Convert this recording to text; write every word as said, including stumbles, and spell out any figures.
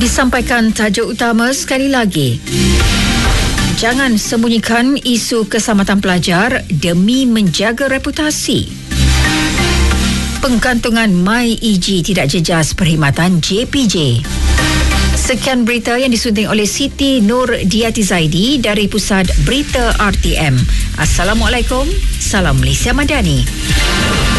Disampaikan tajuk utama sekali lagi. Jangan sembunyikan isu keselamatan pelajar demi menjaga reputasi. Penggantungan MyEG tidak jejas perkhidmatan J P J. Sekian berita yang disunting oleh Siti Nur Diati Zaidi dari Pusat Berita R T M. Assalamualaikum. Salam Malaysia Madani.